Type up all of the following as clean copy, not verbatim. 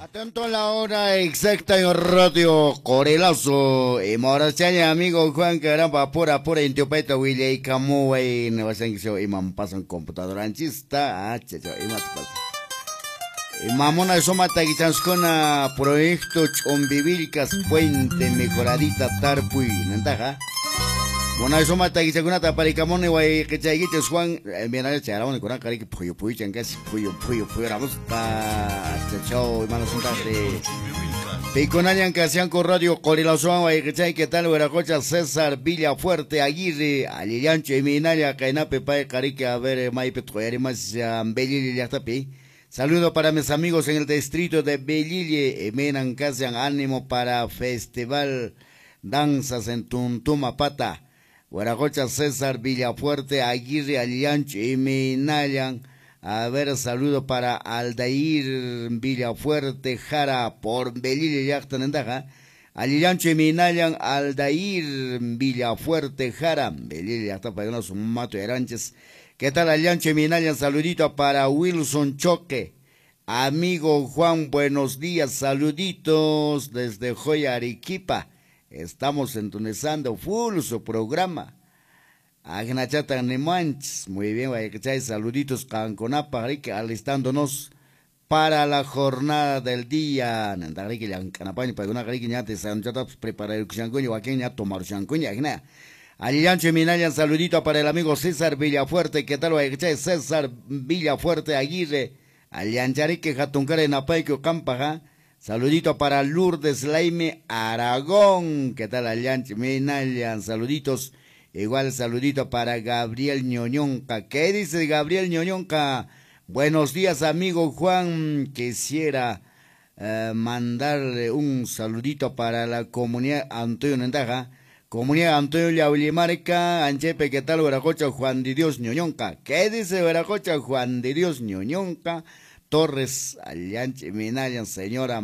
Atento a la hora exacta en Radio Corelazo. Y Morachaña, amigo Juan Caramba, pura Intiopeta, Willy Camu, y Nevasanxio, y Mampasan computadora anchista, chacho, y más pasa. Y mamona, soma taguichanscona, proyecto Chombivilcas, puente mejoradita, tarpui, nentaja. Mona, soma taguichancona, paricamone, guay, que chaguites Juan, mira, charón, con una cara que puyo, chancas, puyo, ramos, chacho, y manos un tagre. Piconayan Casianco Radio Corelazo, guay, que tal, Hueracocha, César Villafuerte, Aguirre, Aliliancho, y Minalia, Cainape, Pae, Carique, a ver, Maipe, Troyarimas, Belili, Yachtapi. Saludo para mis amigos en el distrito de Belille, Menan Casian, ánimo para Festival Danzas en Tuntumapata. Hueracocha, César Villafuerte, Aguirre, Aliancho y Minayan. A ver, saludo para Aldair Villafuerte, Jara, por Belille, Yachtanendaja. Aliancho y Minayan, Aldair Villafuerte, Jara, Belille, Yachtan, para unos mato de ranches. ¿Qué tal, Aliancho y Minayan? Saludito para Wilson Choque. Amigo Juan, buenos días, saluditos desde Joya, Arequipa. Estamos sintonizando full su programa. Agnachata Nemanches, muy bien, saluditos Canconapa, alistándonos para la jornada del día. Nandariki Campaña para una griña de San Jota preparar el chancuño, aquí ya tomar chancuña, Aliancho Minayan, saludito para el amigo César Villafuerte. ¿Qué tal, César Villafuerte Aguirre? Aliancharique Jatuncare Napaico Campaja. Saludito para Lourdes Laime Aragón. ¿Qué tal, Aliancho Minayan? Saluditos. Igual saludito para Gabriel Ñoñonca. ¿Qué dice Gabriel Ñoñonca? Buenos días, amigo Juan. Quisiera mandarle un saludito para la comunidad Antonio Nentaja. Comunidad Antonio Llavillimarca, Anchepe, ¿qué tal, Hueracocha, Juan de Dios Ñoñonca? ¿Qué dice Hueracocha, Juan de Dios Ñoñonca? Torres, Alianche, Minayan, señora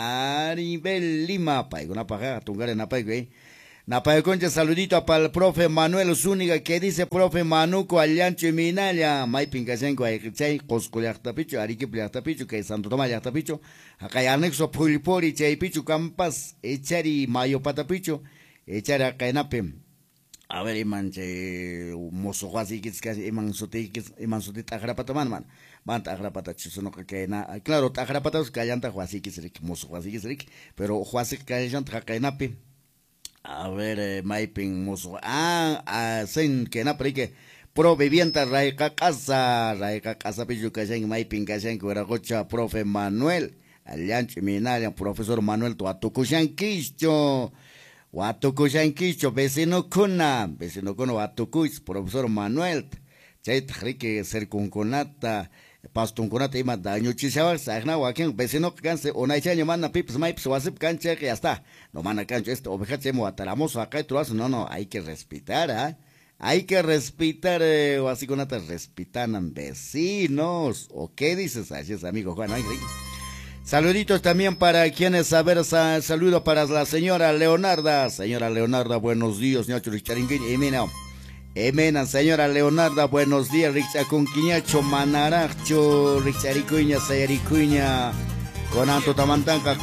Maribel Lima, Paigona Paja, Tungar en Napaigo, Napaiconcha, saludito para el profe Manuel Zúñiga. ¿Qué dice profe Manuco, Alianche, Minaya? Maipincasenco, Aychay, Cosculiactapicho, Ariquipliactapicho, que Santo Tomás Yactapicho, acá hay anexo Pulipori, Chaypicho, Campas, Echari, Mayo Patapicho. Echar a Cainapem. A ver, manche, mozo así que es casi iman suti tagrapata man. Van tagrapata chusono que na. Claro, tagrapata es callanta así que es mozo así que es rico. Pero así que callanta Cainape. A ver, maiping mozo. Sen que na que pro vivienda raika casa pillo cayen maiping cayen que era cocha profe Manuel. Aliancho Minalia, profesor Manuel Tuatucushan Quicho. Watukushanquicho, vecino kuna, Watukuis, profesor Manuel, Chait Rique, Cercunconata, Pastunconata, y daño chisabas, Agna, Wakin, vecino canse, Onaichaño, mana pips, maips, wasip cancha, que ya está. No mana cancha, esto, obejachemo, atalamoso, acá y truazo, no, hay que respetar, Hay que respetar, Wasiconata, respetan vecinos, ¿o qué dices, así es, amigo Juan, Saluditos también para quienes, a ver, saludo para la señora Leonarda. Señora Leonarda, buenos días, señor Richaringuín. Emena, señora Leonarda, buenos días, Richacunquiñacho, Manaracho, Richaricuña, Sayaricuña, con Anto Tamantanca.